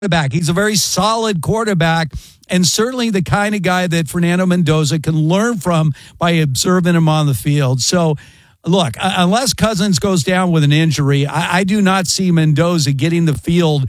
quarterback. He's a very solid quarterback, and certainly the kind of guy that Fernando Mendoza can learn from by observing him on the field. So, look, unless Cousins goes down with an injury, I do not see Mendoza getting the field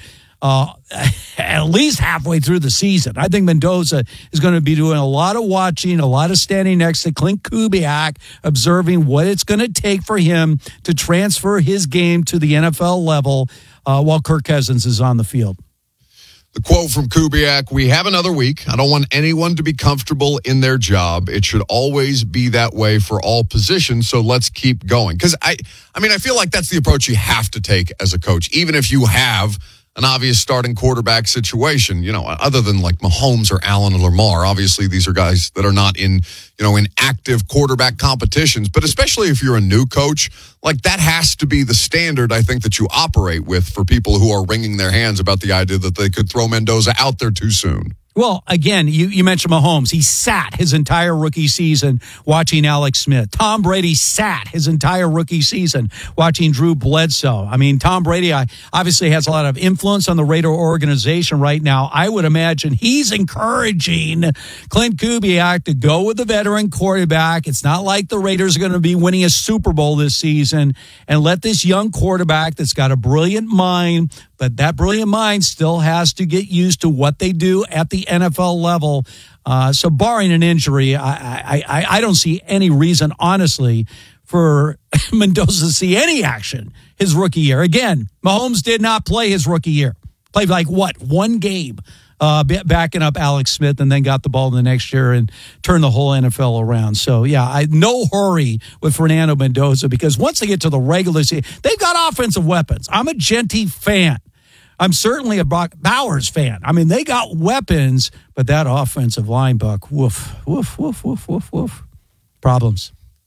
at least halfway through the season. I think Mendoza is going to be doing a lot of watching, a lot of standing next to Clint Kubiak, observing what it's going to take for him to transfer his game to the NFL level while Kirk Cousins is on the field. The quote from Kubiak, we have another week. I don't want anyone to be comfortable in their job. It should always be that way for all positions, so let's keep going. Because, I feel like that's the approach you have to take as a coach, even if you have an obvious starting quarterback situation, other than like Mahomes or Allen or Lamar. Obviously, these are guys that are not in active quarterback competitions. But especially if you're a new coach, like that has to be the standard, I think, that you operate with for people who are wringing their hands about the idea that they could throw Mendoza out there too soon. Well, again, you mentioned Mahomes. He sat his entire rookie season watching Alex Smith. Tom Brady sat his entire rookie season watching Drew Bledsoe. I mean, Tom Brady obviously has a lot of influence on the Raider organization right now. I would imagine he's encouraging Clint Kubiak to go with the veteran quarterback. It's not like the Raiders are going to be winning a Super Bowl this season, and let this young quarterback that's got a brilliant mind, but that brilliant mind still has to get used to what they do at the NFL level. So barring an injury, I don't see any reason, honestly, for Mendoza to see any action his rookie year. Again, Mahomes did not play his rookie year. Played one game backing up Alex Smith, and then got the ball in the next year and turned the whole NFL around. So, yeah, no hurry with Fernando Mendoza, because once they get to the regular season, they've got offensive weapons. I'm a Genty fan. I'm certainly a Brock Bowers fan. I mean, they got weapons, but that offensive line, Buck, woof, woof, woof, woof, woof, woof. Problems.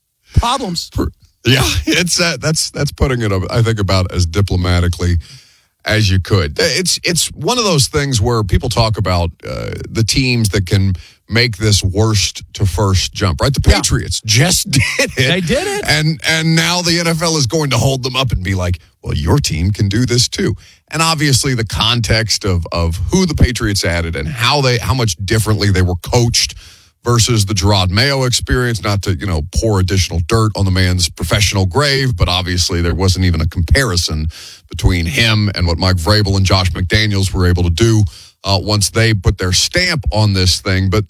Yeah, it's that's putting it, I think, about as diplomatically as you could. It's one of those things where people talk about the teams that can make this worst to first jump, right? The Patriots just did it. They did it. And now the NFL is going to hold them up and be like, well, your team can do this too. And obviously the context of who the Patriots added and how much differently they were coached versus the Gerard Mayo experience, not to, pour additional dirt on the man's professional grave, but obviously there wasn't even a comparison between him and what Mike Vrabel and Josh McDaniels were able to do once they put their stamp on this thing. But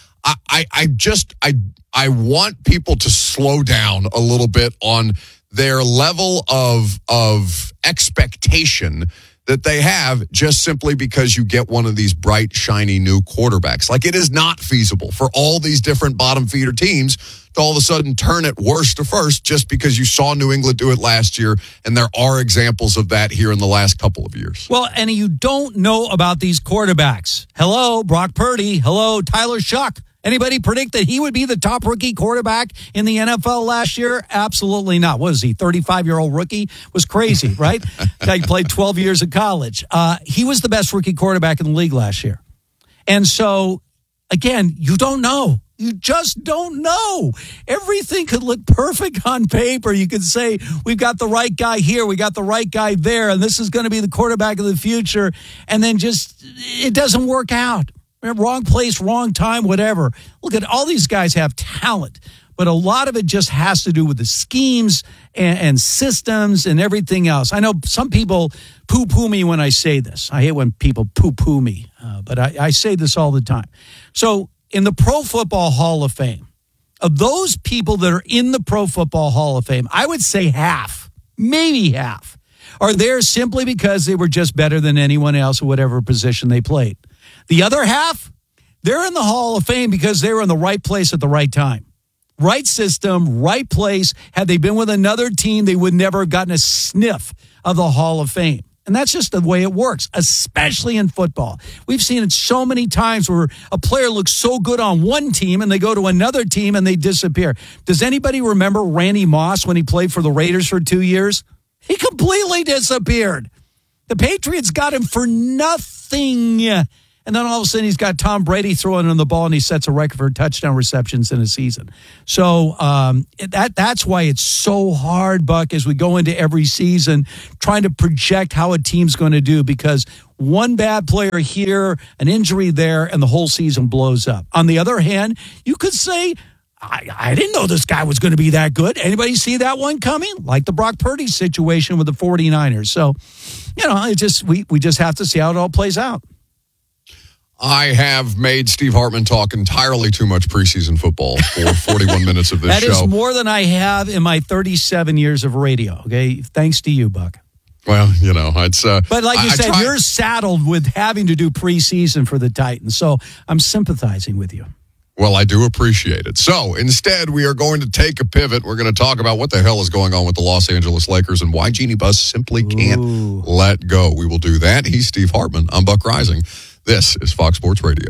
I want people to slow down a little bit on their level of expectation that they have just simply because you get one of these bright, shiny new quarterbacks. Like, it is not feasible for all these different bottom feeder teams to all of a sudden turn it worst to first just because you saw New England do it last year, and there are examples of that here in the last couple of years. Well, and you don't know about these quarterbacks. Hello, Brock Purdy. Hello, Tyler Shuck. Anybody predict that he would be the top rookie quarterback in the NFL last year? Absolutely not. What is he, 35-year-old rookie? Was crazy, right? Guy played 12 years of college. He was the best rookie quarterback in the league last year. And so, again, you don't know. You just don't know. Everything could look perfect on paper. You could say, we've got the right guy here, we got the right guy there, and this is going to be the quarterback of the future. And then it doesn't work out. Wrong place, wrong time, whatever. Look at all these guys have talent, but a lot of it just has to do with the schemes and systems and everything else. I know some people poo-poo me when I say this. I hate when people poo-poo me, but I say this all the time. So in the Pro Football Hall of Fame, of those people that are in the Pro Football Hall of Fame, I would say half, maybe half, are there simply because they were just better than anyone else at whatever position they played. The other half, they're in the Hall of Fame because they were in the right place at the right time. Right system, right place. Had they been with another team, they would never have gotten a sniff of the Hall of Fame. And that's just the way it works, especially in football. We've seen it so many times where a player looks so good on one team and they go to another team and they disappear. Does anybody remember Randy Moss when he played for the Raiders for 2 years? He completely disappeared. The Patriots got him for nothing. And then all of a sudden he's got Tom Brady throwing him the ball and he sets a record for touchdown receptions in a season. So that's why it's so hard, Buck, as we go into every season trying to project how a team's going to do, because one bad player here, an injury there, and the whole season blows up. On the other hand, you could say, I didn't know this guy was going to be that good. Anybody see that one coming? Like the Brock Purdy situation with the 49ers. So, we just have to see how it all plays out. I have made Steve Hartman talk entirely too much preseason football for 41 minutes of this show. That is more than I have in my 37 years of radio, okay? Thanks to you, Buck. Well, it's... but like you said, you're saddled with having to do preseason for the Titans, so I'm sympathizing with you. Well, I do appreciate it. So instead, we are going to take a pivot. We're going to talk about what the hell is going on with the Los Angeles Lakers and why Jeanie Buss simply can't let go. We will do that. He's Steve Hartman. I'm Buck Rising. This is Fox Sports Radio.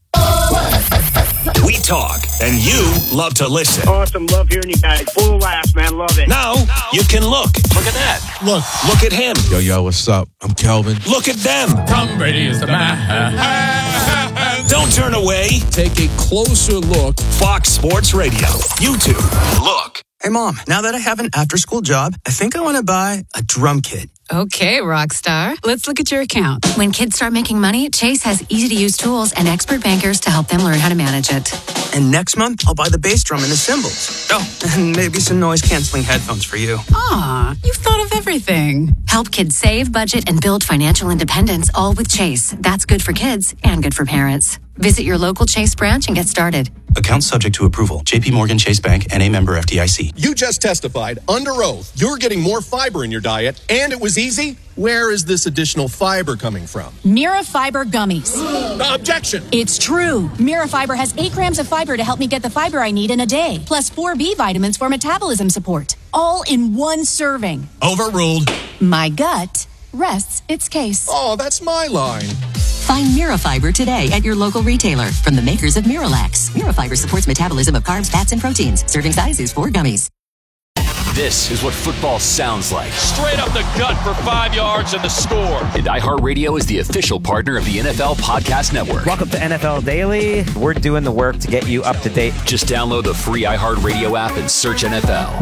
We talk, and you love to listen. Awesome. Love hearing you guys. Full laughs, man. Love it. Now, you can look. Look at that. Look at him. Yo, what's up? I'm Kelvin. Look at them. Tom Brady is the man. Don't turn away. Take a closer look. Fox Sports Radio. YouTube. Look. Hey, Mom, now that I have an after-school job, I think I want to buy a drum kit. Okay, rock star. Let's look at your account. When kids start making money, Chase has easy-to-use tools and expert bankers to help them learn how to manage it. And next month, I'll buy the bass drum and the cymbals. Oh, and maybe some noise-canceling headphones for you. Aw, you've thought of everything. Help kids save, budget, and build financial independence, all with Chase. That's good for kids and good for parents. Visit your local Chase branch and get started. Account subject to approval. JP Morgan Chase Bank, N.A. member FDIC. You just testified under oath you're getting more fiber in your diet, and it was easy. Where is this additional fiber coming from? Mira Fiber Gummies. Objection. It's true. Mira Fiber has 8 grams of fiber to help me get the fiber I need in a day, plus 4 B vitamins for metabolism support. All in one serving. Overruled. My gut rests its case. Oh, that's my line. Find Mirafiber today at your local retailer from the makers of Miralax. Mirafiber supports metabolism of carbs, fats, and proteins. Serving size is 4 gummies. This is what football sounds like. Straight up the gut for 5 yards and the score. And iHeartRadio is the official partner of the NFL Podcast Network. Welcome to NFL Daily. We're doing the work to get you up to date. Just download the free iHeartRadio app and search NFL.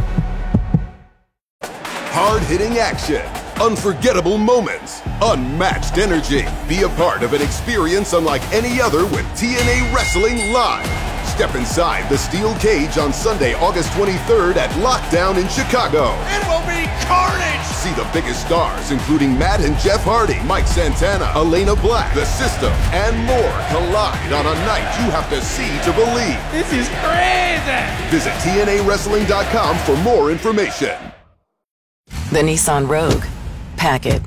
Hard-hitting action, unforgettable moments, unmatched energy. Be a part of an experience unlike any other with TNA Wrestling Live. Step inside the steel cage on Sunday, August 23rd at Lockdown in Chicago. It will be carnage! See the biggest stars, including Matt and Jeff Hardy, Mike Santana, Elena Black, The System, and more collide on a night you have to see to believe. This is crazy! Visit TNAWrestling.com for more information. The Nissan Rogue. Pack it.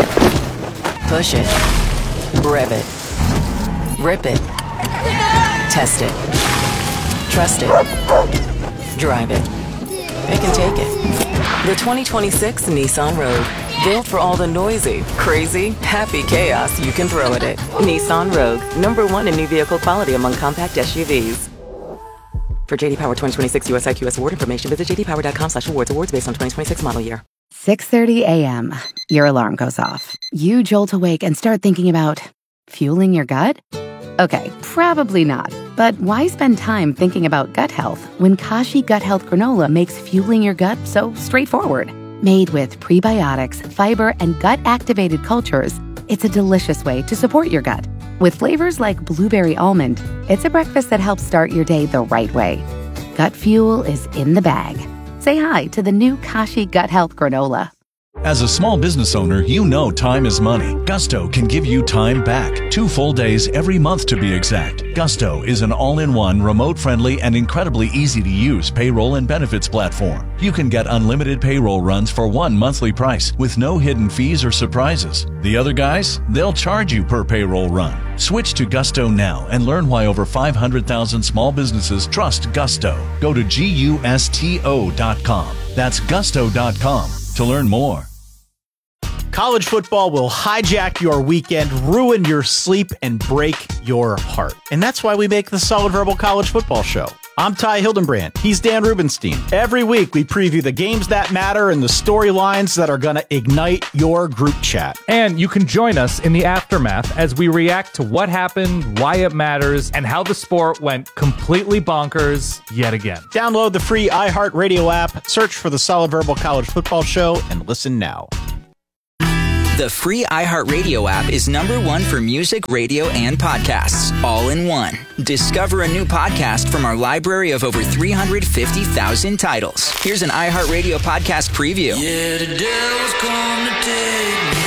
Push it. Rev it. Rip it. Test it. Trust it. Drive it. It can take it. The 2026 Nissan Rogue. Built for all the noisy, crazy, happy chaos you can throw at it. Nissan Rogue. #1 in new vehicle quality among compact SUVs. For JD Power 2026 US IQS award information, visit jdpower.com/awards. Awards based on 2026 model year. 6:30 a.m. Your alarm goes off. You jolt awake and start thinking about fueling your gut? Okay, probably not. But why spend time thinking about gut health when Kashi Gut Health Granola makes fueling your gut so straightforward? Made with prebiotics, fiber, and gut-activated cultures, it's a delicious way to support your gut. With flavors like blueberry almond, it's a breakfast that helps start your day the right way. Gut fuel is in the bag. Say hi to the new Kashi Gut Health Granola. As a small business owner, you know time is money. Gusto can give you time back. 2 full days every month to be exact. Gusto is an all-in-one, remote-friendly, and incredibly easy-to-use payroll and benefits platform. You can get unlimited payroll runs for one monthly price with no hidden fees or surprises. The other guys, they'll charge you per payroll run. Switch to Gusto now and learn why over 500,000 small businesses trust Gusto. Go to GUSTO.com. That's Gusto.com to learn more. College football will hijack your weekend, ruin your sleep, and break your heart. And that's why we make the Solid Verbal College Football Show. I'm Ty Hildenbrand. He's Dan Rubenstein. Every week, we preview the games that matter and the storylines that are going to ignite your group chat. And you can join us in the aftermath as we react to what happened, why it matters, and how the sport went completely bonkers yet again. Download the free iHeartRadio app, search for the Solid Verbal College Football Show, and listen now. The free iHeartRadio app is #1 for music, radio, and podcasts, all in one. Discover a new podcast from our library of over 350,000 titles. Here's an iHeartRadio podcast preview. Yeah, the devil's come to take me.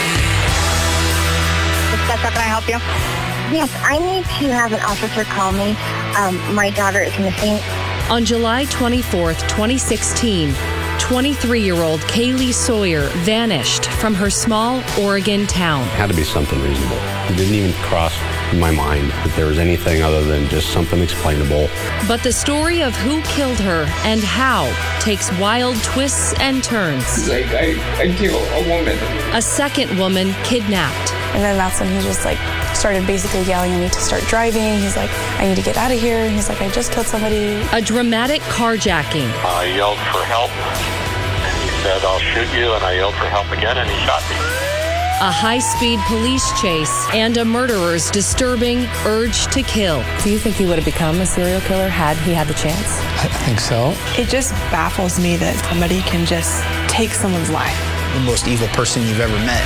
Can I help you? Yes, I need to have an officer call me. My daughter is missing. On July 24th, 2016, 23-year-old Kaylee Sawyer vanished from her small Oregon town. It had to be something reasonable. It didn't even cross my mind that there was anything other than just something explainable. But the story of who killed her and how takes wild twists and turns. Like, I killed a woman. A second woman kidnapped. And then that's when he just started basically yelling at me to start driving. He's like, I need to get out of here. And he's like, I just killed somebody. A dramatic carjacking. I yelled for help. And he said, I'll shoot you. And I yelled for help again, and he shot me. A high-speed police chase and a murderer's disturbing urge to kill. Do you think he would have become a serial killer had he had the chance? I think so. It just baffles me that somebody can just take someone's life. The most evil person you've ever met.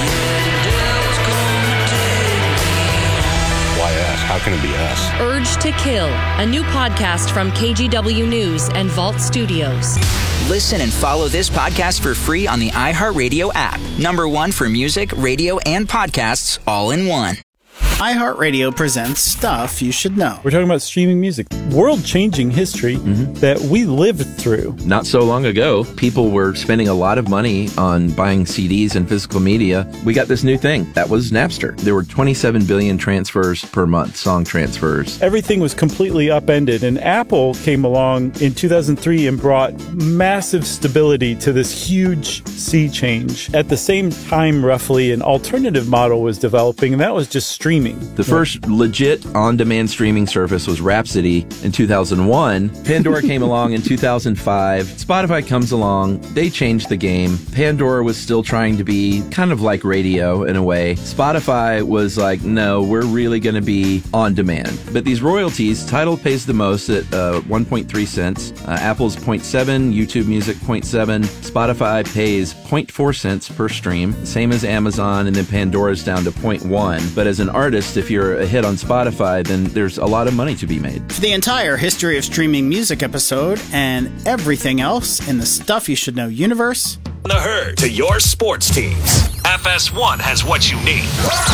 Why us? How can it be us? Urge to Kill, a new podcast from KGW News and Vault Studios. Listen and follow this podcast for free on the iHeartRadio app. #1 for music, radio, and podcasts, all in one. iHeartRadio presents Stuff You Should Know. We're talking about streaming music, world-changing history that we lived through. Not so long ago, people were spending a lot of money on buying CDs and physical media. We got this new thing. That was Napster. There were 27 billion transfers per month, song transfers. Everything was completely upended, and Apple came along in 2003 and brought massive stability to this huge sea change. At the same time, roughly, an alternative model was developing, and that was just streaming. The first legit on-demand streaming service was Rhapsody in 2001. Pandora came along in 2005. Spotify comes along. They changed the game. Pandora was still trying to be kind of like radio in a way. Spotify was like, no, we're really going to be on demand. But these royalties, Tidal pays the most at 1.3 cents. Apple's 0.7, YouTube Music 0.7. Spotify pays 0.4 cents per stream, same as Amazon, and then Pandora's down to 0.1. But as an artist, if you're a hit on Spotify, then there's a lot of money to be made. For the entire History of Streaming Music episode and everything else in the Stuff You Should Know universe, The Herd to your sports teams. FS1 has what you need.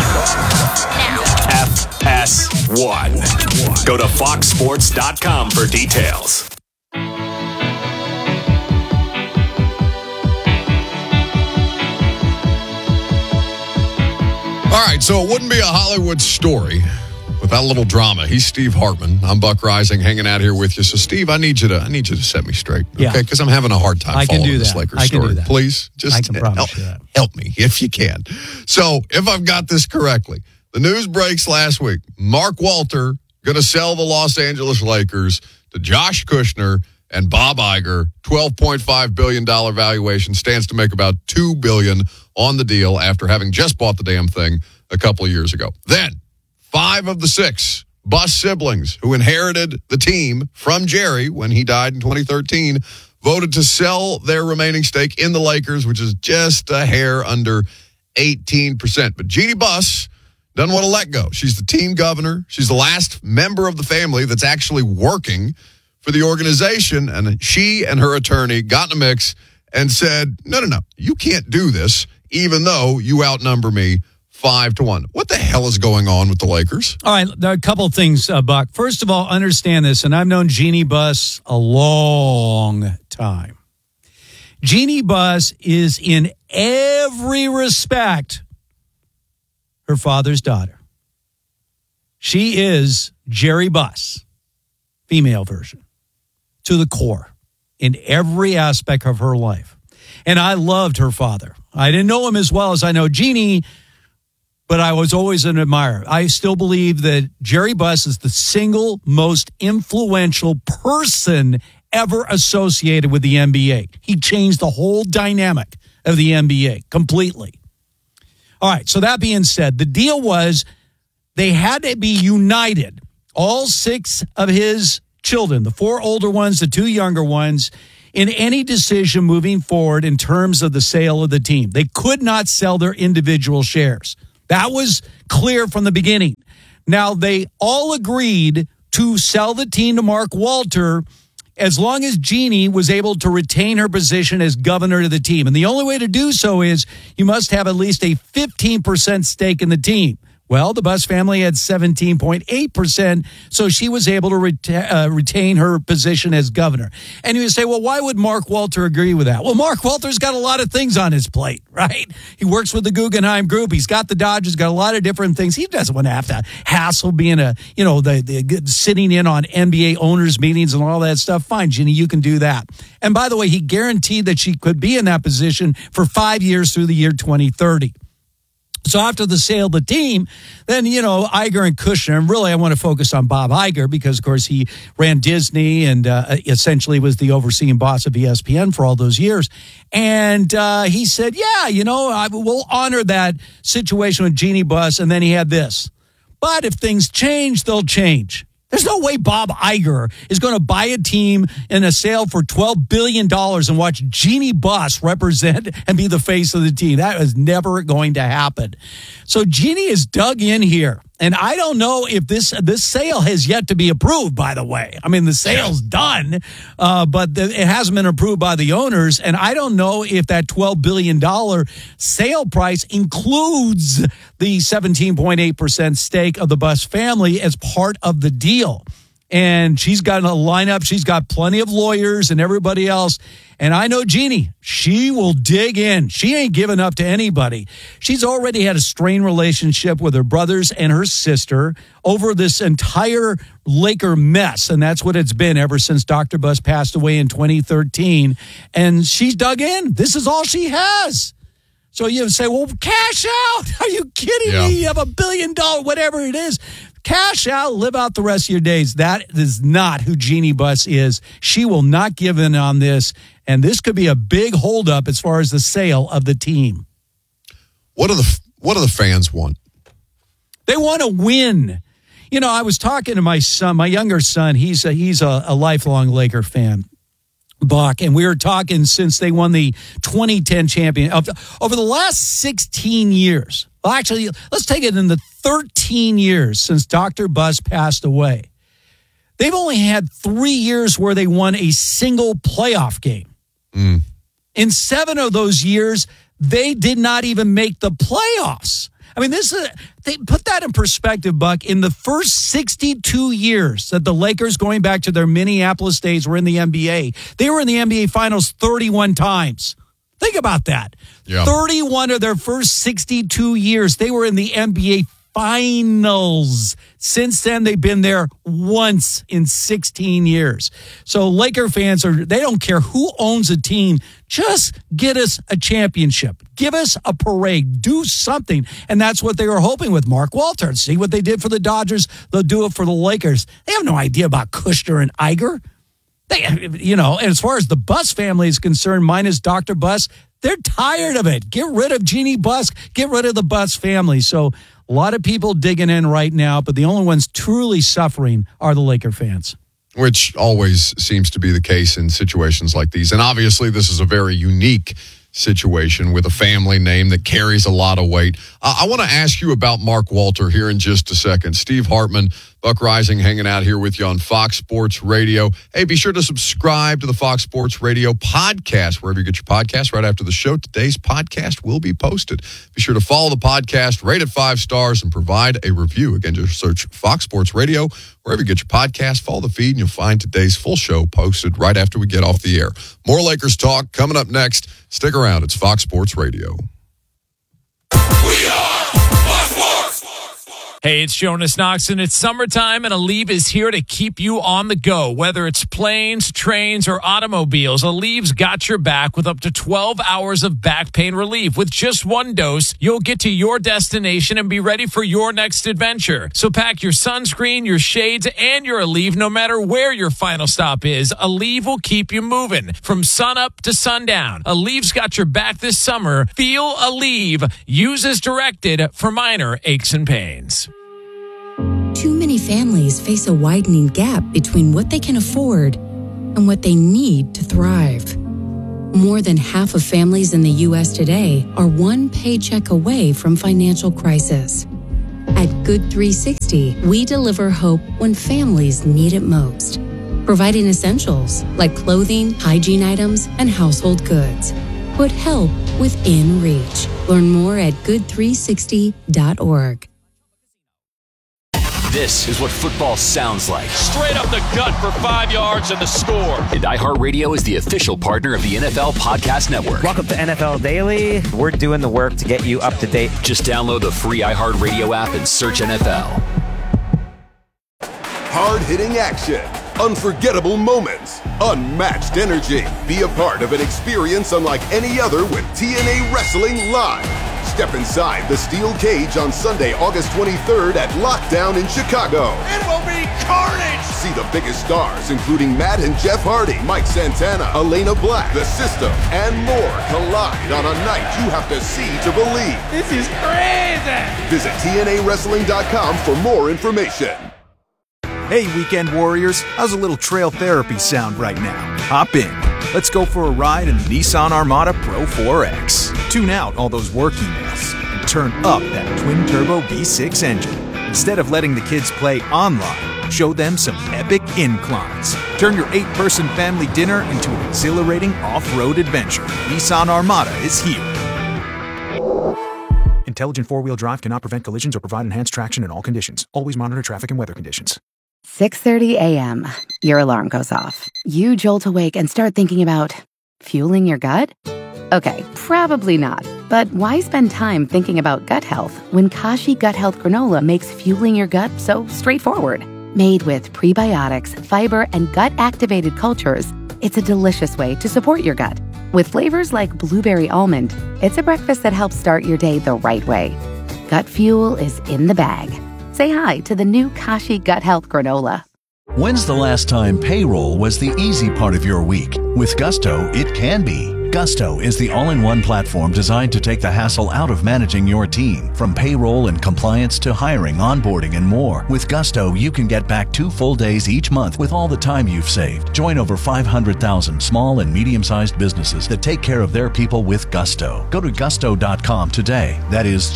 FS1. Go to foxsports.com for details. All right, so it wouldn't be a Hollywood story without a little drama. He's Steve Hartman. I'm Buck Rising, hanging out here with you. So, Steve, I need you to set me straight, okay? Because I'm having a hard time following this Lakers story. Please, just help me if you can. So, if I've got this correctly, the news breaks last week. Mark Walter going to sell the Los Angeles Lakers to Josh Kushner and Bob Iger. $12.5 billion valuation, stands to make about $2 billion on the deal after having just bought the damn thing a couple of years ago. Then, 5 of the 6 Buss siblings who inherited the team from Jerry when he died in 2013 voted to sell their remaining stake in the Lakers, which is just a hair under 18%. But Jeannie Buss doesn't want to let go. She's the team governor. She's the last member of the family that's actually working for the organization, and she and her attorney got in a mix and said, no, you can't do this, even though you outnumber me 5-1. What the hell is going on with the Lakers? All right, there are a couple of things, Buck. First of all, understand this, and I've known Jeannie Buss a long time. Jeannie Buss is in every respect her father's daughter. She is Jerry Buss, female version, to the core in every aspect of her life. And I loved her father. I didn't know him as well as I know Jeannie, but I was always an admirer. I still believe that Jerry Buss is the single most influential person ever associated with the NBA. He changed the whole dynamic of the NBA completely. All right, so that being said, the deal was they had to be united. All 6 of his children, the 4 older ones, the 2 younger ones, in any decision moving forward in terms of the sale of the team. They could not sell their individual shares. That was clear from the beginning. Now, they all agreed to sell the team to Mark Walter as long as Jeannie was able to retain her position as governor of the team. And the only way to do so is you must have at least a 15% stake in the team. Well, the Buss family had 17.8%, so she was able to retain her position as governor. And you would say, well, why would Mark Walter agree with that? Well, Mark Walter's got a lot of things on his plate, right? He works with the Guggenheim Group. He's got the Dodgers, got a lot of different things. He doesn't want to have to hassle being sitting in on NBA owners meetings and all that stuff. Fine, Ginny, you can do that. And by the way, he guaranteed that she could be in that position for 5 years through the year 2030. So after the sale of the team, then, Iger and Kushner, and really I want to focus on Bob Iger because, of course, he ran Disney and essentially was the overseeing boss of ESPN for all those years. And he said, we'll honor that situation with Jeannie Buss. And then he had this. But if things change, they'll change. There's no way Bob Iger is going to buy a team in a sale for $12 billion and watch Jeannie Buss represent and be the face of the team. That is never going to happen. So Jeannie is dug in here. And I don't know if this sale has yet to be approved, by the way. I mean, the sale's done, but it hasn't been approved by the owners. And I don't know if that $12 billion sale price includes the 17.8% stake of the Buss family as part of the deal. And she's got a lineup. She's got plenty of lawyers and everybody else. And I know Jeannie, she will dig in. She ain't giving up to anybody. She's already had a strained relationship with her brothers and her sister over this entire Laker mess. And that's what it's been ever since Dr. Buss passed away in 2013. And she's dug in. This is all she has. So you say, well, cash out. Are you kidding me? You have $1 billion, whatever it is. Cash out, live out the rest of your days. That is not who Jeannie Buss is. She will not give in on this, and this could be a big holdup as far as the sale of the team. What do the fans want? They want to win. I was talking to my son, my younger son. He's a lifelong Laker fan, Buck, and we were talking since they won the 2010 champion. Over the last 16 years, well, actually, let's take it in the 13 years since Dr. Buss passed away. They've only had 3 years where they won a single playoff game. In 7 of those years, they did not even make the playoffs. I mean, they put that in perspective, Buck. In the first 62 years that the Lakers, going back to their Minneapolis days, were in the NBA, they were in the NBA Finals 31 times. Think about that. 31 of their first 62 years, they were in the NBA Finals. Since then, they've been there once in 16 years. So Laker fans they don't care who owns a team. Just get us a championship. Give us a parade. Do something. And that's what they were hoping with Mark Walter. See what they did for the Dodgers. They'll do it for the Lakers. They have no idea about Kushner and Iger. And as far as the Buss family is concerned, minus Dr. Buss, they're tired of it. Get rid of Jeannie Buss. Get rid of the Buss family. So a lot of people digging in right now, but the only ones truly suffering are the Laker fans. Which always seems to be the case in situations like these. And obviously, this is a very unique situation with a family name that carries a lot of weight. I want to ask you about Mark Walter here in just a second. Steve Hartman, Buck Rising, hanging out here with you on Fox Sports Radio. Hey, be sure to subscribe to the Fox Sports Radio podcast, wherever you get your podcast. Right after the show, today's podcast will be posted. Be sure to follow the podcast, rate it 5 stars, and provide a review. Again, just search Fox Sports Radio, wherever you get your podcast. Follow the feed, and you'll find today's full show posted right after we get off the air. More Lakers talk coming up next. Stick around. It's Fox Sports Radio. We are Fox Sports. Hey, it's Jonas Knox, and it's summertime, and Aleve is here to keep you on the go. Whether it's planes, trains, or automobiles, Aleve's got your back with up to 12 hours of back pain relief. With just one dose, you'll get to your destination and be ready for your next adventure. So pack your sunscreen, your shades, and your Aleve no matter where your final stop is. Aleve will keep you moving from sunup to sundown. Aleve's got your back this summer. Feel Aleve. Use as directed for minor aches and pains. Too many families face a widening gap between what they can afford and what they need to thrive. More than half of families in the U.S. today are one paycheck away from financial crisis. At Good 360, we deliver hope when families need it most, providing essentials like clothing, hygiene items, and household goods. Put help within reach. Learn more at good360.org. This is what football sounds like. Straight up the gut for 5 yards and the score. And iHeartRadio is the official partner of the NFL Podcast Network. Welcome to NFL Daily. We're doing the work to get you up to date. Just download the free iHeartRadio app and search NFL. Hard-hitting action, unforgettable moments, unmatched energy. Be a part of an experience unlike any other with TNA Wrestling Live. Step inside the steel cage on Sunday, August 23rd at Lockdown in Chicago. It will be carnage! See the biggest stars, including Matt and Jeff Hardy, Mike Santana, Elena Black, The System, and more collide on a night you have to see to believe. This is crazy! Visit TNAWrestling.com for more information. Hey, Weekend Warriors, how's a little trail therapy sound right now? Hop in. Let's go for a ride in the Nissan Armada Pro 4X. Tune out all those work emails and turn up that twin-turbo V6 engine. Instead of letting the kids play online, show them some epic inclines. Turn your 8-person family dinner into an exhilarating off-road adventure. Nissan Armada is here. Intelligent four-wheel drive cannot prevent collisions or provide enhanced traction in all conditions. Always monitor traffic and weather conditions. 6:30 a.m. Your alarm goes off. You jolt awake and start thinking about fueling your gut? Okay, probably not. But why spend time thinking about gut health when Kashi Gut Health Granola makes fueling your gut so straightforward? Made with prebiotics, fiber, and gut-activated cultures, it's a delicious way to support your gut. With flavors like blueberry almond, it's a breakfast that helps start your day the right way. Gut fuel is in the bag. Say hi to the new Kashi Gut Health Granola. When's the last time payroll was the easy part of your week? With Gusto, it can be. Gusto is the all-in-one platform designed to take the hassle out of managing your team. From payroll and compliance to hiring, onboarding, and more. With Gusto, you can get back 2 full days each month with all the time you've saved. Join over 500,000 small and medium-sized businesses that take care of their people with Gusto. Go to gusto.com today. That is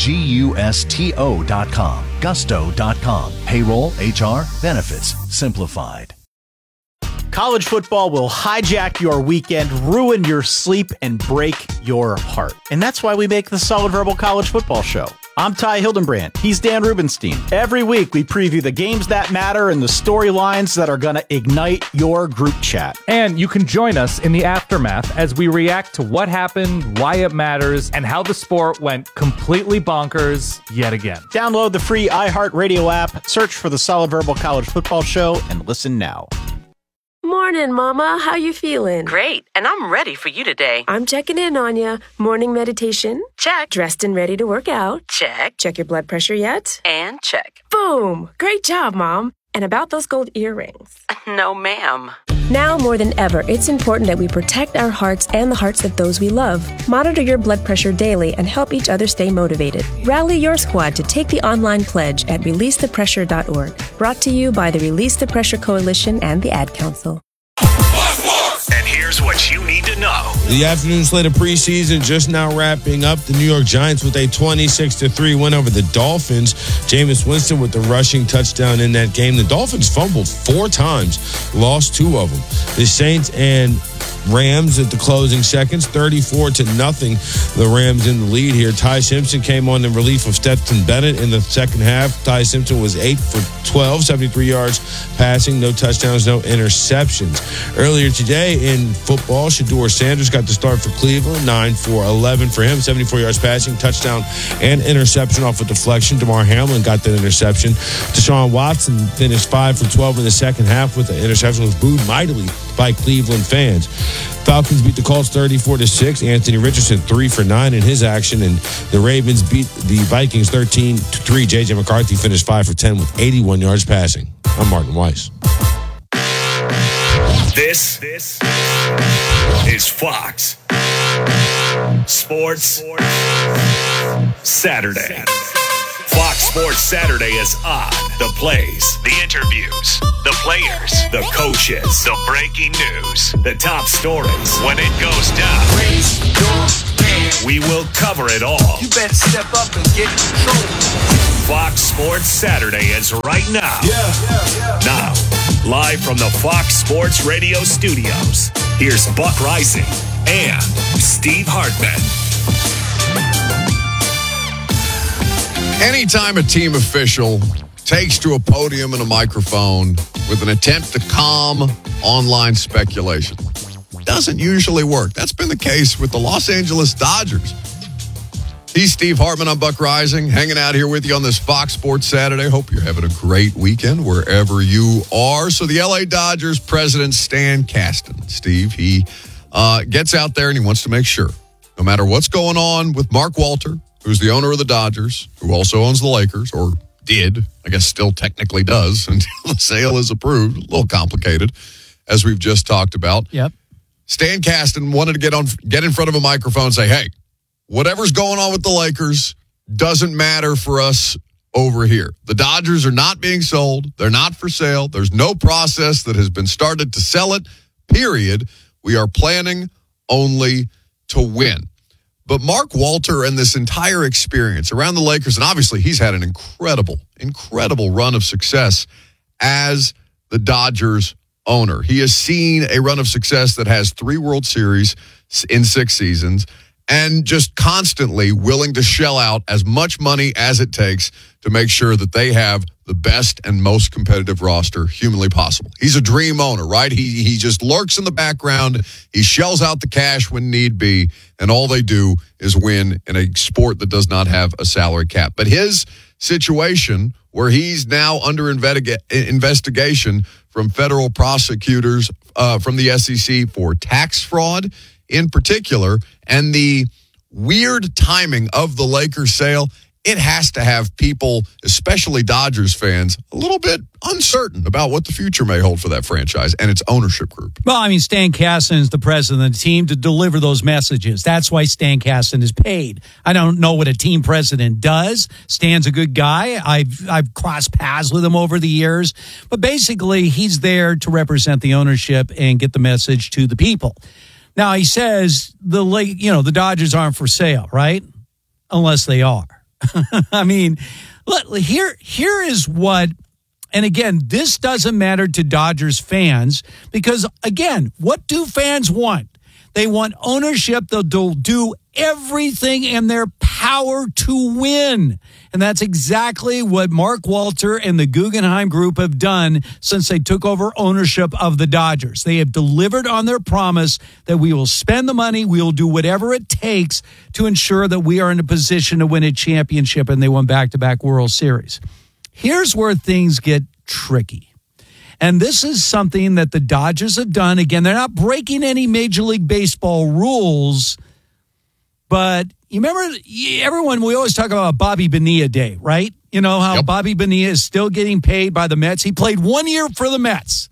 GUSTO.com. Gusto.com. Payroll, HR, benefits, simplified. College football will hijack your weekend, ruin your sleep, and break your heart. And that's why we make the Solid Verbal College Football Show. I'm Ty Hildenbrand. He's Dan Rubenstein. Every week, we preview the games that matter and the storylines that are going to ignite your group chat. And you can join us in the aftermath as we react to what happened, why it matters, and how the sport went completely bonkers yet again. Download the free iHeartRadio app, search for the Solid Verbal College Football Show, and listen now. Morning, Mama. How you feeling? Great, and I'm ready for you today. I'm checking in on you. Morning meditation? Check. Dressed and ready to work out? Check. Check your blood pressure yet? And check. Boom! Great job, Mom. And about those gold earrings? No, ma'am. Now more than ever, it's important that we protect our hearts and the hearts of those we love. Monitor your blood pressure daily and help each other stay motivated. Rally your squad to take the online pledge at releasethepressure.org. Brought to you by the Release the Pressure Coalition and the Ad Council. And here's what you need to know. The afternoon slate of preseason just now wrapping up. The New York Giants with a 26-3 win over the Dolphins. Jameis Winston with the rushing touchdown in that game. The Dolphins fumbled 4 times, lost 2 of them. The Saints and Rams at the closing seconds, 34-0. The Rams in the lead here. Ty Simpson came on in relief of Stetson Bennett in the second half. Ty Simpson was 8 for 12, 73 yards passing, no touchdowns, no interceptions. Earlier today in football, Shedeur Sanders got the start for Cleveland, 9 for 11 for him, 74 yards passing, touchdown and interception off a deflection. Damar Hamlin got that interception. Deshaun Watson finished 5 for 12 in the second half with the interception, was booed mightily by Cleveland fans. Falcons beat the Colts 34-6. Anthony Richardson 3 for 9 in his action, and the Ravens beat the Vikings 13-3. J.J. McCarthy finished 5 for 10 with 81 yards passing. I'm Martin Weiss. This is Fox Sports Saturday. Fox Sports Saturday is on. The plays, the interviews, the players, the coaches, the breaking news, the top stories. When it goes down, we will cover it all. You better step up and get in control. Fox Sports Saturday is right now. Now, live from the Fox Sports Radio studios, here's Buck Rising and Steve Hartman. Anytime a team official takes to a podium and a microphone with an attempt to calm online speculation, doesn't usually work. That's been the case with the Los Angeles Dodgers. He's Steve Hartman. I'm Buck Rising, hanging out here with you on this Fox Sports Saturday. Hope you're having a great weekend wherever you are. So the LA Dodgers president, Stan Kasten, Steve, he gets out there and he wants to make sure, no matter what's going on with Mark Walter, who's the owner of the Dodgers, who also owns the Lakers, or did, I guess still technically does until the sale is approved. A little complicated, as we've just talked about. Yep. Stan Kasten wanted to get in front of a microphone and say, hey, whatever's going on with the Lakers doesn't matter for us over here. The Dodgers are not being sold. They're not for sale. There's no process that has been started to sell it, period. We are planning only to win. But Mark Walter and this entire experience around the Lakers, and obviously he's had an incredible run of success as the Dodgers owner. He has seen a run of success that has 3 World Series in 6 seasons and just constantly willing to shell out as much money as it takes to make sure that they have the best and most competitive roster humanly possible. He's a dream owner, right? He just lurks in the background. He shells out the cash when need be, and all they do is win in a sport that does not have a salary cap. But his situation, where he's now under investigation from federal prosecutors from the SEC for tax fraud in particular, and the weird timing of the Lakers sale, it has to have people, especially Dodgers fans, a little bit uncertain about what the future may hold for that franchise and its ownership group. Well, I mean, Stan Kasten is the president of the team to deliver those messages. That's why Stan Kasten is paid. I don't know what a team president does. Stan's a good guy. I've crossed paths with him over the years. But basically, he's there to represent the ownership and get the message to the people. Now, he says the Dodgers aren't for sale, right? Unless they are. I mean, here is what, and again, this doesn't matter to Dodgers fans because, again, what do fans want? They want ownership. They'll do everything in their power to win. And that's exactly what Mark Walter and the Guggenheim Group have done since they took over ownership of the Dodgers. They have delivered on their promise that we will spend the money, we will do whatever it takes to ensure that we are in a position to win a championship, and they won back-to-back World Series. Here's where things get tricky. And this is something that the Dodgers have done. Again, they're not breaking any Major League Baseball rules, but you remember, we always talk about Bobby Bonilla Day, right? You know how Bobby Bonilla is still getting paid by the Mets. He played 1 year for the Mets.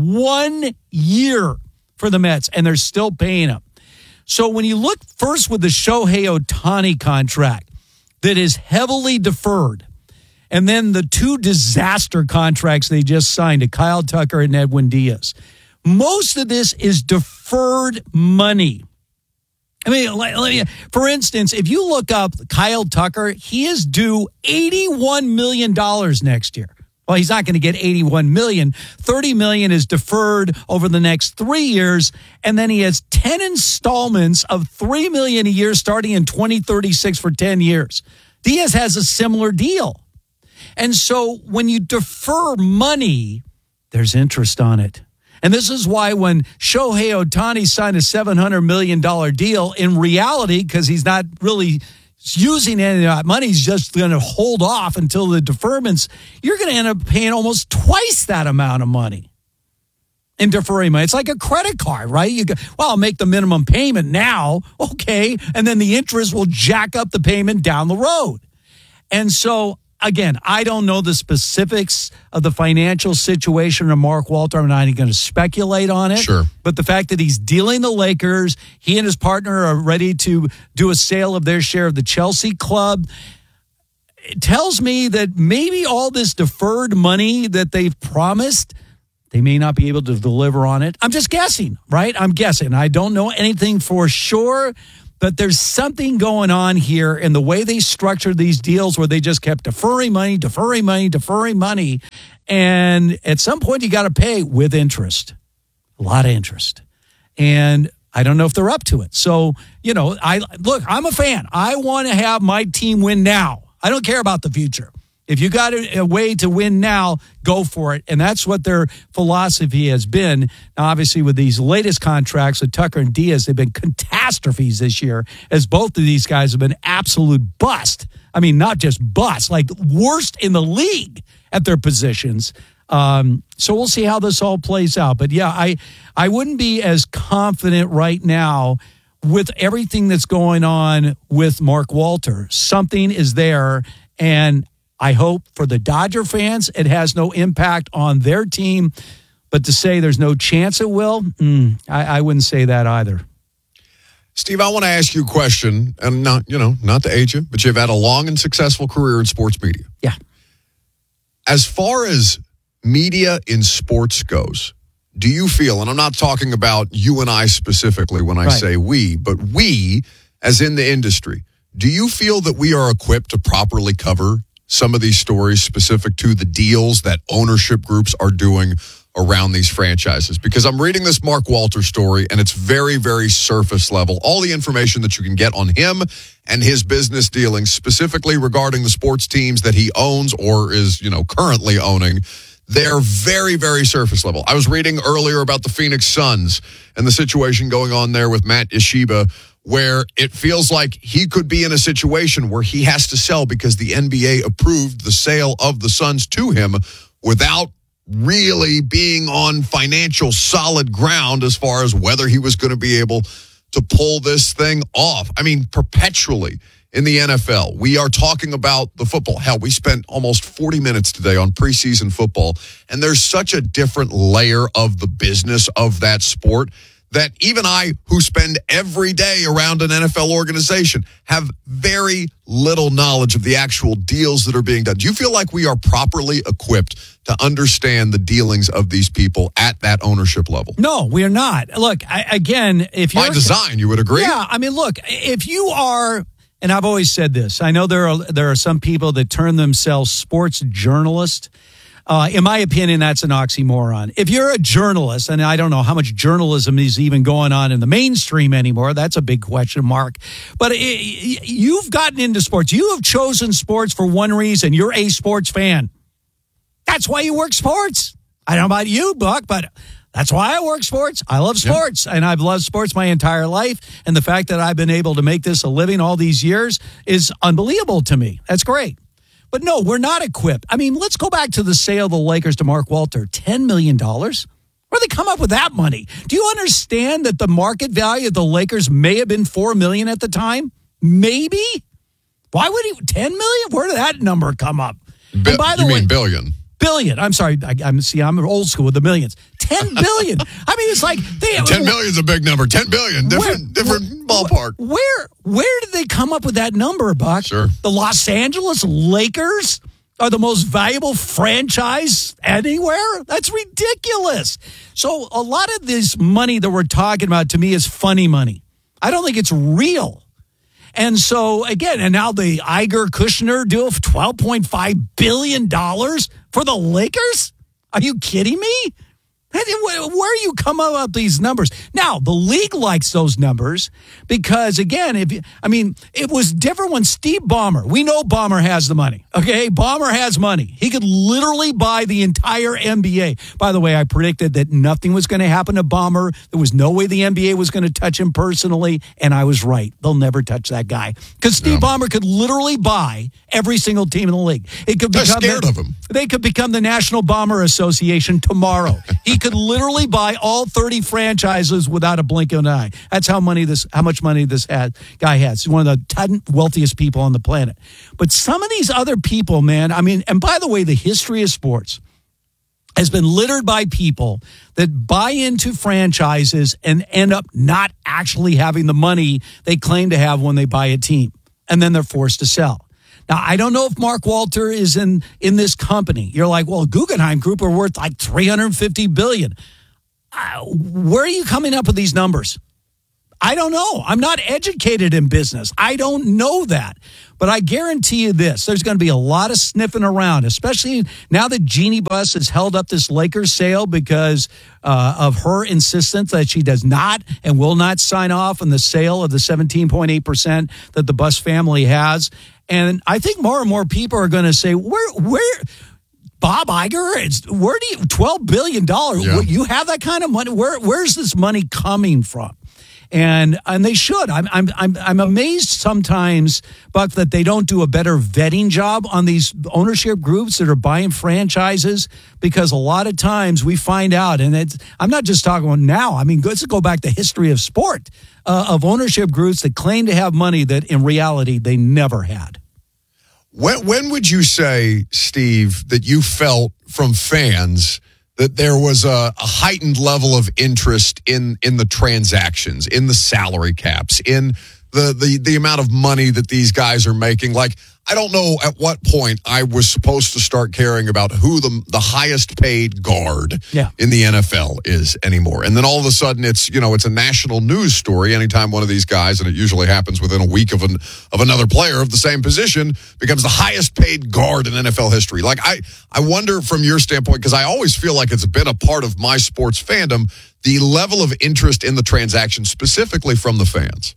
1 year for the Mets, and they're still paying him. So when you look first with the Shohei Ohtani contract that is heavily deferred, and then the 2 disaster contracts they just signed to Kyle Tucker and Edwin Diaz, most of this is deferred money. I mean, for instance, if you look up Kyle Tucker, he is due $81 million next year. Well, he's not going to get $81 million. $30 million is deferred over the next 3 years, and then he has 10 installments of $3 million a year starting in 2036 for 10 years. Diaz has a similar deal. And so when you defer money, there's interest on it. And this is why when Shohei Ohtani signed a $700 million deal, in reality, because he's not really using any of that money, he's just going to hold off until the deferments, you're going to end up paying almost twice that amount of money in deferring money. It's like a credit card, right? You go, well, I'll make the minimum payment now, okay, and then the interest will jack up the payment down the road. And so, again, I don't know the specifics of the financial situation of Mark Walter. I'm not even going to speculate on it. Sure. But the fact that he's dealing the Lakers, he and his partner are ready to do a sale of their share of the Chelsea club, it tells me that maybe all this deferred money that they've promised, they may not be able to deliver on it. I'm just guessing, right? I'm guessing. I don't know anything for sure. But there's something going on here in the way they structured these deals where they just kept deferring money. And at some point, you got to pay with interest, a lot of interest. And I don't know if they're up to it. So, I'm a fan. I want to have my team win now. I don't care about the future. If you got a way to win now, go for it. And that's what their philosophy has been. Now, obviously, with these latest contracts with Tucker and Diaz, they've been catastrophes this year, as both of these guys have been absolute bust. I mean, not just bust, like worst in the league at their positions. So we'll see how this all plays out. But, yeah, I wouldn't be as confident right now with everything that's going on with Mark Walter. Something is there, and I hope for the Dodger fans, it has no impact on their team. But to say there's no chance it will, I wouldn't say that either. Steve, I want to ask you a question, and not to age you, but you've had a long and successful career in sports media. Yeah. As far as media in sports goes, do you feel, and I'm not talking about you and I specifically when I say we, but we, as in the industry, do you feel that we are equipped to properly cover some of these stories specific to the deals that ownership groups are doing around these franchises? Because I'm reading this Mark Walter story, and it's very, very surface level. All the information that you can get on him and his business dealings, specifically regarding the sports teams that he owns or is, currently owning, they're very, very surface level. I was reading earlier about the Phoenix Suns and the situation going on there with Matt Ishiba, where it feels like he could be in a situation where he has to sell because the NBA approved the sale of the Suns to him without really being on financial solid ground as far as whether he was going to be able to pull this thing off. I mean, perpetually in the NFL, we are talking about the football. Hell, we spent almost 40 minutes today on preseason football, and there's such a different layer of the business of that sport that even I, who spend every day around an NFL organization, have very little knowledge of the actual deals that are being done. Do you feel like we are properly equipped to understand the dealings of these people at that ownership level? No, we are not. Look, if you're... By design, you would agree? Yeah, I mean, look, if you are... And I've always said this. I know there are some people that term themselves sports journalists. In my opinion, that's an oxymoron. If you're a journalist, and I don't know how much journalism is even going on in the mainstream anymore, that's a big question mark. But you've gotten into sports. You have chosen sports for one reason. You're a sports fan. That's why you work sports. I don't know about you, Buck, but that's why I work sports. I love sports, and I've loved sports my entire life. And the fact that I've been able to make this a living all these years is unbelievable to me. That's great. But no, we're not equipped. I mean, let's go back to the sale of the Lakers to Mark Walter. $10 million? Where'd they come up with that money? Do you understand that the market value of the Lakers may have been $4 million at the time? Maybe? Why would he? $10 million? Where did that number come up? And by the way, mean billion? Billion. I'm sorry. I'm old school with the millions. $10 billion. I mean, it's like... 10 million is a big number. 10 billion. Different ballpark. Where did they come up with that number, Buck? Sure. The Los Angeles Lakers are the most valuable franchise anywhere? That's ridiculous. So a lot of this money that we're talking about, to me, is funny money. I don't think it's real. And so, again, and now the Iger-Kushner deal of $12.5 billion For the Lakers? Are you kidding me? Where you come up with these numbers? Now, the league likes those numbers because, again, it was different when Steve Ballmer, we know Ballmer has the money, okay? Ballmer has money. He could literally buy the entire NBA. By the way, I predicted that nothing was going to happen to Ballmer. There was no way the NBA was going to touch him personally, and I was right. They'll never touch that guy because Steve Ballmer could literally buy every single team in the league. They're scared of him. They could become the National Ballmer Association tomorrow. He could literally buy all 30 franchises without a blink of an eye. That's how much money this guy has. He's one of the 10 wealthiest people on the planet. But some of these other people, man, and by the way, the history of sports has been littered by people that buy into franchises and end up not actually having the money they claim to have when they buy a team. And then they're forced to sell. Now, I don't know if Mark Walter is in this company. You're like, well, Guggenheim Group are worth like $350 billion. Where are you coming up with these numbers? I don't know. I'm not educated in business. I don't know that. But I guarantee you this, there's going to be a lot of sniffing around, especially now that Jeannie Buss has held up this Lakers sale because of her insistence that she does not and will not sign off on the sale of the 17.8% that the Buss family has. And I think more and more people are going to say, where Bob Iger, where do you, $12 billion, you have that kind of money? Where's this money coming from? And they should. I'm amazed sometimes, Buck, that they don't do a better vetting job on these ownership groups that are buying franchises, because a lot of times we find out, and I'm not just talking about now. I mean, let's go back to history of sport, of ownership groups that claim to have money that in reality they never had. When would you say, Steve, that you felt from fans that there was a heightened level of interest in the transactions, in the salary caps, in the amount of money that these guys are making? Like, I don't know at what point I was supposed to start caring about who the highest paid guard in the NFL is anymore. And then all of a sudden it's a national news story anytime one of these guys, and it usually happens within a week of another player of the same position, becomes the highest paid guard in NFL history. Like, I wonder from your standpoint, because I always feel like it's been a part of my sports fandom, the level of interest in the transaction specifically from the fans.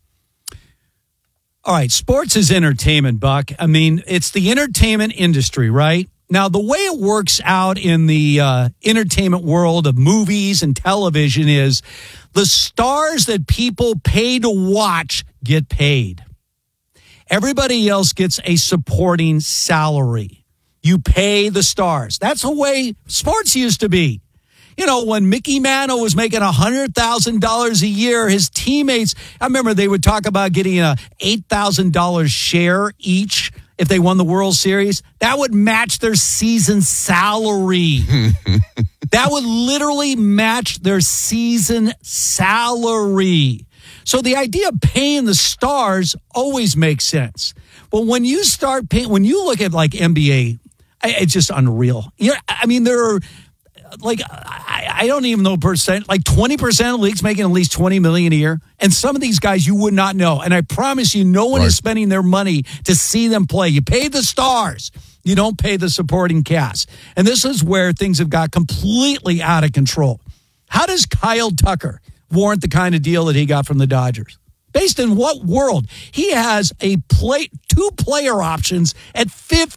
All right, sports is entertainment, Buck. I mean, it's the entertainment industry, right? Now, the way it works out in the entertainment world of movies and television is the stars that people pay to watch get paid. Everybody else gets a supporting salary. You pay the stars. That's the way sports used to be. When Mickey Mantle was making $100,000 a year, his teammates, I remember they would talk about getting a $8,000 share each if they won the World Series. That would match their season salary. That would literally match their season salary. So the idea of paying the stars always makes sense. But when you start paying, when you look at like NBA, it's just unreal. There are, like, I don't even know percent, like 20% of leagues making at least $20 million a year. And some of these guys you would not know. And I promise you, no one is spending their money to see them play. You pay the stars. You don't pay the supporting cast. And this is where things have got completely out of control. How does Kyle Tucker warrant the kind of deal that he got from the Dodgers? Based in what world? He has two player options at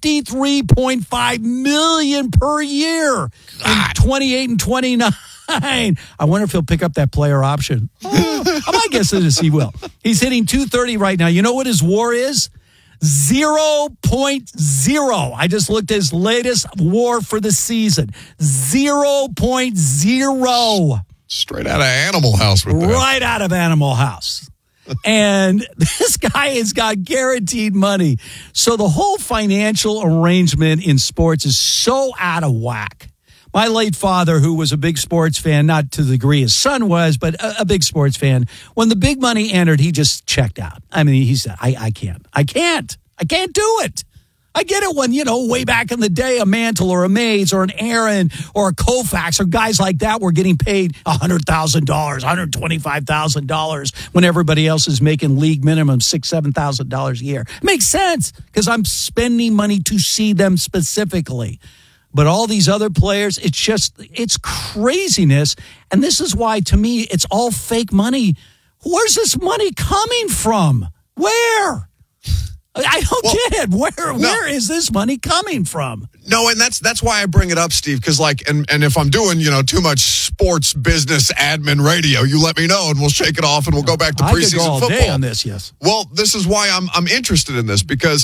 $53.5 million per year in 28 and 29. I wonder if he'll pick up that player option. My guess is he will. He's hitting .230 right now. You know what his WAR is? 0.0. I just looked at his latest WAR for the season. 0.0. Straight out of Animal House with that. Right out of Animal House. And this guy has got guaranteed money. So the whole financial arrangement in sports is so out of whack. My late father, who was a big sports fan, not to the degree his son was, but a big sports fan, when the big money entered, he just checked out. I mean, he said, I can't do it. I get it when, way back in the day, a Mantle or a Mays or an Aaron or a Koufax or guys like that were getting paid $100,000, $125,000 when everybody else is making league minimum $6,000, $7,000 a year. It makes sense because I'm spending money to see them specifically. But all these other players, it's craziness. And this is why, to me, it's all fake money. Where's this money coming from? Where? I don't get it. Where is this money coming from? No, and that's why I bring it up, Steve, because and if I'm doing, too much sports business admin radio, you let me know and we'll shake it off and we'll go back to preseason football. I could go all day on this, yes. Well, this is why I'm interested in this, because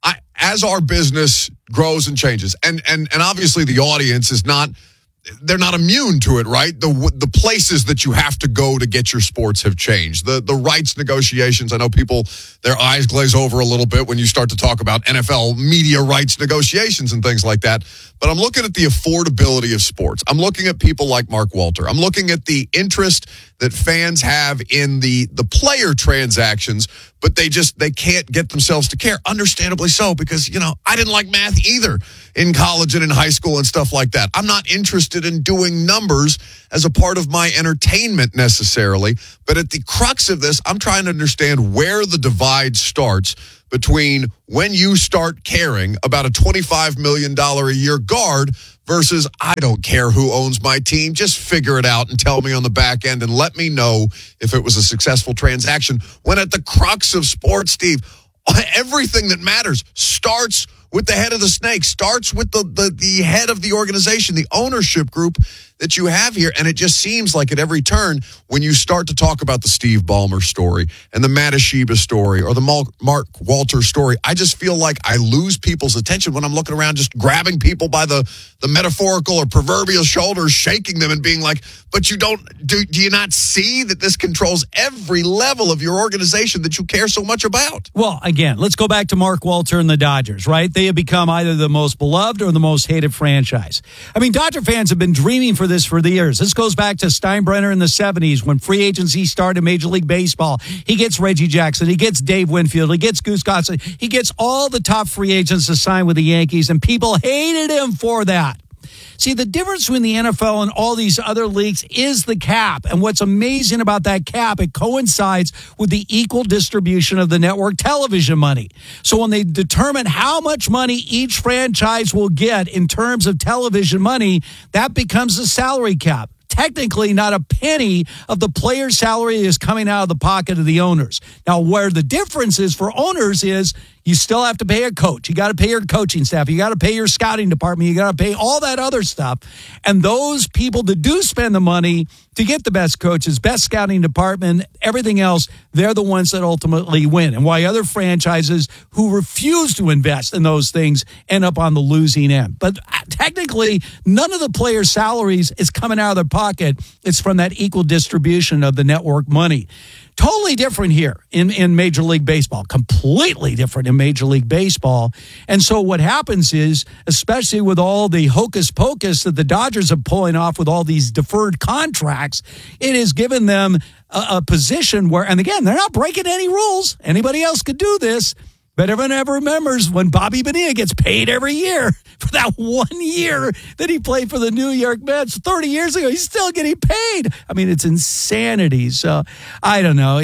as our business grows and changes, and obviously the audience is not, they're not immune to it, right? The places that you have to go to get your sports have changed. The rights negotiations, I know people, their eyes glaze over a little bit when you start to talk about NFL media rights negotiations and things like that. But I'm looking at the affordability of sports. I'm looking at people like Mark Walter. I'm looking at the interest that fans have in the player transactions, but they can't get themselves to care. Understandably so, because, I didn't like math either in college and in high school and stuff like that. I'm not interested in doing numbers as a part of my entertainment necessarily, but at the crux of this, I'm trying to understand where the divide starts between when you start caring about a $25 million a year guard versus I don't care who owns my team. Just figure it out and tell me on the back end and let me know if it was a successful transaction. When at the crux of sports, Steve, everything that matters starts with the head of the snake, starts with the head of the organization, the ownership group that you have here. And it just seems like at every turn, when you start to talk about the Steve Ballmer story and the Matasheba story or the Mark Walter story, I just feel like I lose people's attention when I'm looking around just grabbing people by the metaphorical or proverbial shoulders, shaking them and being like, but do you not see that this controls every level of your organization that you care so much about? Well, again, let's go back to Mark Walter and the Dodgers, right? They have become either the most beloved or the most hated franchise. I mean, Dodger fans have been dreaming for this for the years. This goes back to Steinbrenner in the 70s when free agency started Major League Baseball. He gets Reggie Jackson. He gets Dave Winfield. He gets Goose Gossett. He gets all the top free agents to sign with the Yankees, and people hated him for that. See, the difference between the NFL and all these other leagues is the cap. And what's amazing about that cap, it coincides with the equal distribution of the network television money. So when they determine how much money each franchise will get in terms of television money, that becomes the salary cap. Technically, not a penny of the player's salary is coming out of the pocket of the owners. Now, where the difference is for owners is you still have to pay a coach. You got to pay your coaching staff. You got to pay your scouting department. You got to pay all that other stuff. And those people that do spend the money to get the best coaches, best scouting department, everything else, they're the ones that ultimately win. And why other franchises who refuse to invest in those things end up on the losing end. But technically, none of the players' salaries is coming out of their pocket. It's from that equal distribution of the network money. Totally different here in Major League Baseball. Completely different in Major League Baseball. And so what happens is, especially with all the hocus pocus that the Dodgers are pulling off with all these deferred contracts, it has given them a position where, and again, they're not breaking any rules. Anybody else could do this. But everyone ever remembers when Bobby Bonilla gets paid every year for that 1 year that he played for the New York Mets 30 years ago. He's still getting paid. I mean, it's insanity. So I don't know.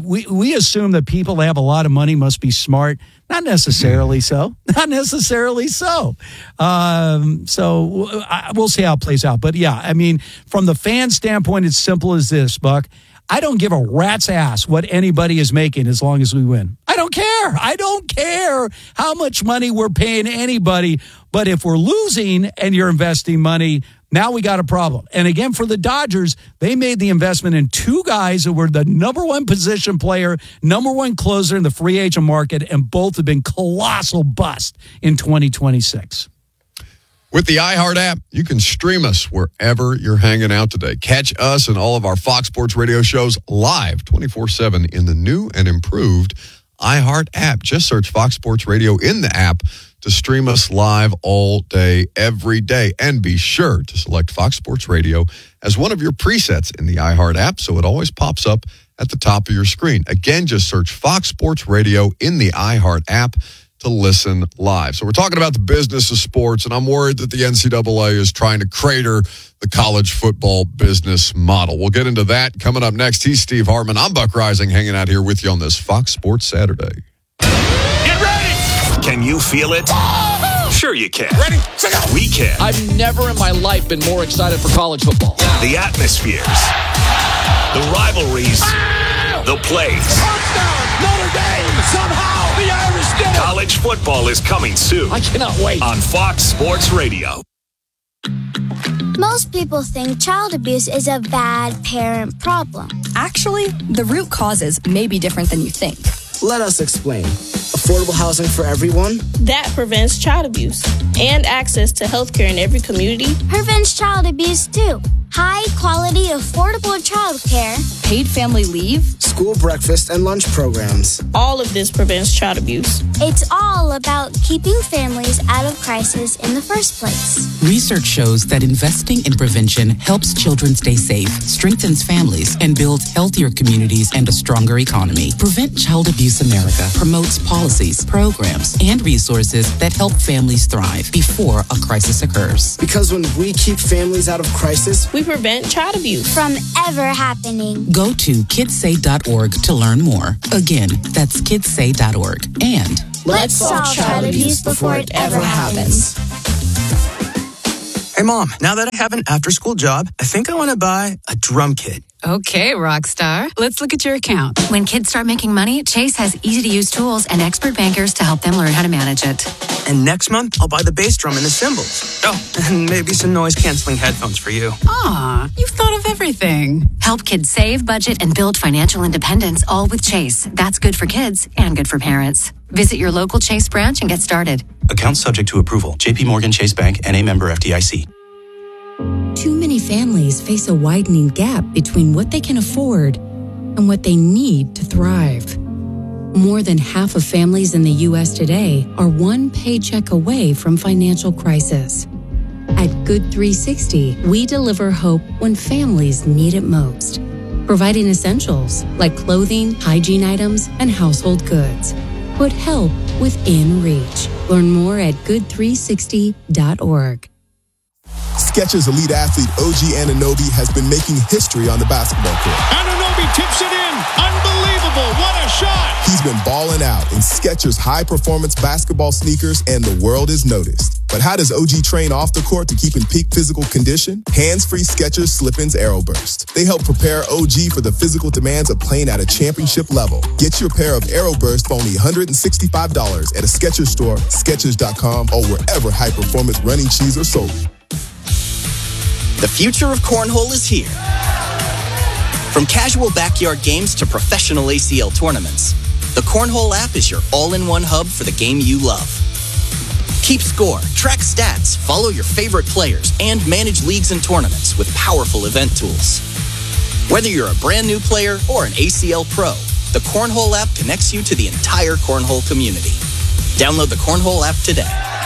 We assume that people that have a lot of money must be smart. Not necessarily so. Not necessarily so. We'll see how it plays out. But yeah, I mean, from the fan standpoint, it's simple as this, Buck. I don't give a rat's ass what anybody is making as long as we win. I don't care. I don't care how much money we're paying anybody. But if we're losing and you're investing money, now we got a problem. And again, for the Dodgers, they made the investment in two guys that were the number one position player, number one closer in the free agent market, and both have been colossal bust in 2026. With the iHeart app, you can stream us wherever you're hanging out today. Catch us and all of our Fox Sports radio shows live 24/7 in the new and improved iHeart app. Just search Fox Sports Radio in the app to stream us live all day, every day. And be sure to select Fox Sports Radio as one of your presets in the iHeart app so it always pops up at the top of your screen. Again, just search Fox Sports Radio in the iHeart app to listen live. So we're talking about the business of sports, and I'm worried that the NCAA is trying to crater the college football business model. We'll get into that coming up next. He's Steve Hartman. I'm Buck Rising, hanging out here with you on this Fox Sports Saturday. Get ready! Can you feel it? Sure you can. Ready, set, go. We can. I've never in my life been more excited for college football. The atmospheres. The rivalries. The plays. Touchdown! Notre Dame! Somehow the Irish did it! College football is coming soon. I cannot wait. On Fox Sports Radio. Most people think child abuse is a bad parent problem. Actually, the root causes may be different than you think. Let us explain. Affordable housing for everyone. That prevents child abuse. And access to healthcare in every community. Prevents child abuse too. High quality, affordable childcare. Paid family leave. School breakfast and lunch programs. All of this prevents child abuse. It's all about keeping families out of crisis in the first place. Research shows that investing in prevention helps children stay safe, strengthens families, and builds healthier communities and a stronger economy. Prevent Child Abuse America promotes policies, programs, and resources that help families thrive before a crisis occurs. Because when we keep families out of crisis, we prevent child abuse from ever happening. Go to kidssay.org to learn more. Again, that's kidssay.org. And let's solve child abuse before it ever happens. Hey, Mom, now that I have an after-school job, I think I want to buy a drum kit. Okay, rock star. Let's look at your account. When kids start making money, Chase has easy-to-use tools and expert bankers to help them learn how to manage it. And next month, I'll buy the bass drum and the cymbals. Oh, and maybe some noise-canceling headphones for you. Aw, you've thought of everything. Help kids save, budget, and build financial independence, all with Chase. That's good for kids and good for parents. Visit your local Chase branch and get started. Account subject to approval. J.P. Morgan Chase Bank, N.A. member FDIC. Too many families face a widening gap between what they can afford and what they need to thrive. More than half of families in the U.S. today are one paycheck away from financial crisis. At Good 360, we deliver hope when families need it most, providing essentials like clothing, hygiene items, and household goods. Put help within reach. Learn more at good360.org. Skechers elite athlete OG Anunoby has been making history on the basketball court. Anunoby tips it in. Unbelievable. What a shot. He's been balling out in Skechers high-performance basketball sneakers, and the world has noticed. But how does OG train off the court to keep in peak physical condition? Hands-free Skechers Slip-ins Aeroburst. They help prepare OG for the physical demands of playing at a championship level. Get your pair of Aeroburst for only $165 at a Skechers store, Skechers.com, or wherever high-performance running shoes are sold. The future of cornhole is here. From casual backyard games to professional ACL tournaments, the Cornhole app is your all-in-one hub for the game you love. Keep score, track stats, follow your favorite players, and manage leagues and tournaments with powerful event tools. Whether you're a brand new player or an ACL pro, the Cornhole app connects you to the entire cornhole community. Download the Cornhole app today.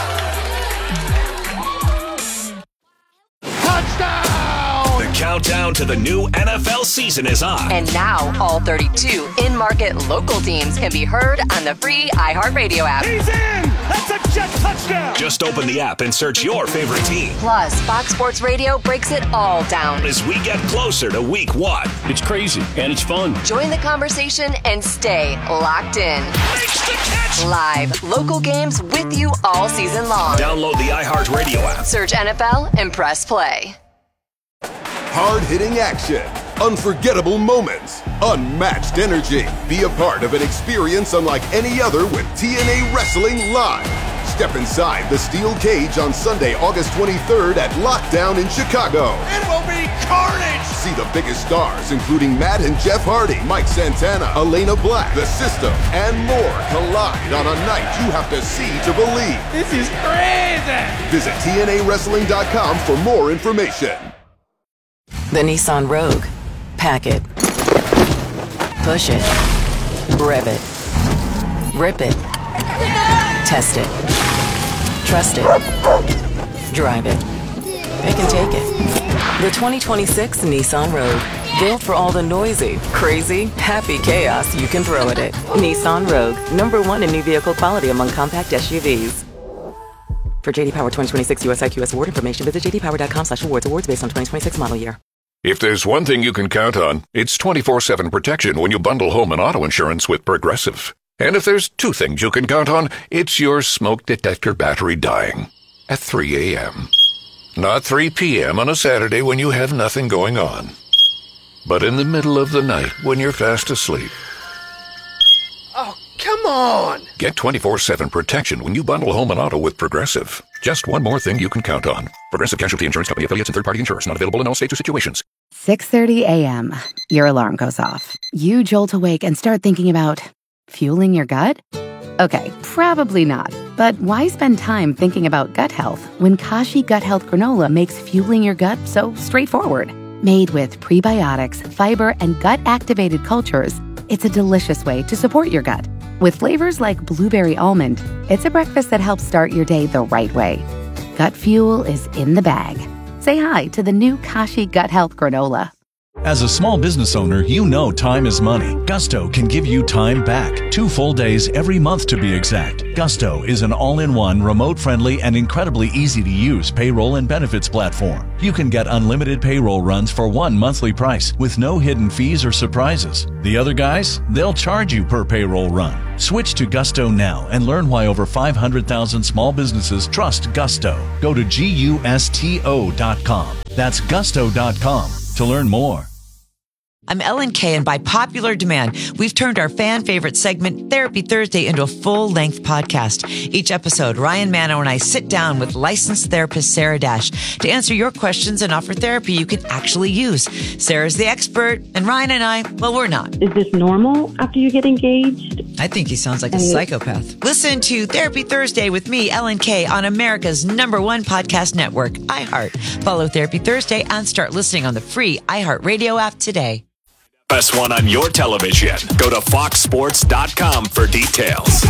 Countdown to the new NFL season is on. And now, all 32 in-market local teams can be heard on the free iHeartRadio app. He's in! That's a jet touchdown! Just open the app and search your favorite team. Plus, Fox Sports Radio breaks it all down as we get closer to week 1. It's crazy, and it's fun. Join the conversation and stay locked in. Makes the catch! Live, local games with you all season long. Download the iHeartRadio app. Search NFL and press play. Hard-hitting action, unforgettable moments, unmatched energy. Be a part of an experience unlike any other with TNA Wrestling Live. Step inside the steel cage on Sunday, August 23rd at Lockdown in Chicago. It will be carnage! See the biggest stars, including Matt and Jeff Hardy, Mike Santana, Elena Black, The System, and more collide on a night you have to see to believe. This is crazy! Visit TNAWrestling.com for more information. The Nissan Rogue. Pack it. Push it. Rev it. Rip it. Test it. Trust it. Drive it. Pick and take it. The 2026 Nissan Rogue. Built for all the noisy, crazy, happy chaos you can throw at it. Nissan Rogue. #1 in new vehicle quality among compact SUVs. For J.D. Power 2026 US IQS award information, visit jdpower.com/awards. Awards based on 2026 model year. If there's one thing you can count on, it's 24/7 protection when you bundle home and auto insurance with Progressive. And if there's two things you can count on, it's your smoke detector battery dying at 3 a.m. Not 3 p.m. on a Saturday when you have nothing going on, but in the middle of the night when you're fast asleep. Oh, come on! Get 24/7 protection when you bundle home and auto with Progressive. Just one more thing you can count on. Progressive Casualty Insurance Company affiliates and third-party insurers. Not available in all states or situations. 6:30 a.m. Your alarm goes off. You jolt awake and start thinking about fueling your gut? Okay, probably not. But why spend time thinking about gut health when Kashi Gut Health Granola makes fueling your gut so straightforward? Made with prebiotics, fiber, and gut-activated cultures, it's a delicious way to support your gut. With flavors like blueberry almond, it's a breakfast that helps start your day the right way. Gut fuel is in the bag. Say hi to the new Kashi Gut Health Granola. As a small business owner, you know time is money. Gusto can give you time back. 2 full days every month to be exact. Gusto is an all-in-one, remote-friendly, and incredibly easy-to-use payroll and benefits platform. You can get unlimited payroll runs for one monthly price with no hidden fees or surprises. The other guys, they'll charge you per payroll run. Switch to Gusto now and learn why over 500,000 small businesses trust Gusto. Go to GUSTO.com. That's Gusto.com to learn more. I'm Ellen Kay, and by popular demand, we've turned our fan favorite segment, Therapy Thursday, into a full-length podcast. Each episode, Ryan Manno and I sit down with licensed therapist Sarah Dash to answer your questions and offer therapy you can actually use. Sarah's the expert, and Ryan and I, well, we're not. Is this normal after you get engaged? I think he sounds like a psychopath. Listen to Therapy Thursday with me, Ellen Kay, on America's #1 podcast network, iHeart. Follow Therapy Thursday and start listening on the free iHeartRadio app today. Press 1 on your television. Go to foxsports.com for details.